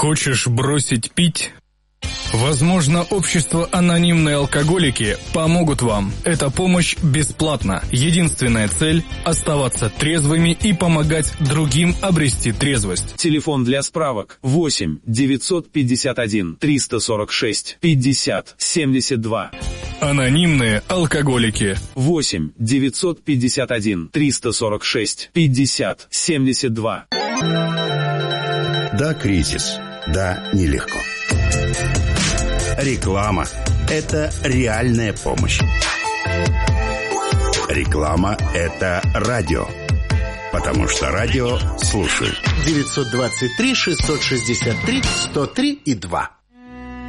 Хочешь бросить пить? Возможно, общество «Анонимные алкоголики» помогут вам. Эта помощь бесплатна. Единственная цель – оставаться трезвыми и помогать другим обрести трезвость. Телефон для справок 8 951 346 50 72. «Анонимные алкоголики». 8 951 346 50 72. Да, кризис. Да, нелегко. Реклама – это реальная помощь. Реклама – это радио. Потому что радио слушают. 923 663 103 и 2.